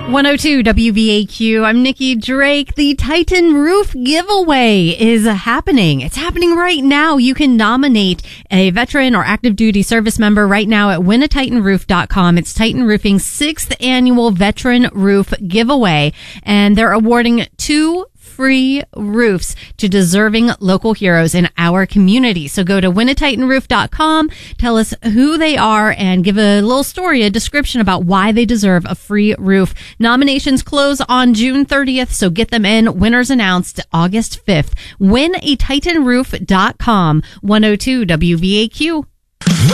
102 WVAQ. I'm Nikki Drake. The Titan Roof giveaway is happening. It's happening right now. You can nominate a veteran or active duty service member right now at winatitanroof.com. It's Titan Roofing's 6th annual Veteran Roof giveaway, and they're awarding 2 free roofs to deserving local heroes in our community. So go to winatitanroof.com, tell us who they are, and give a little story, a description about why they deserve a free roof. Nominations close on June 30th, so get them in. Winners announced August 5th. Winatitanroof.com. 102 WVAQ.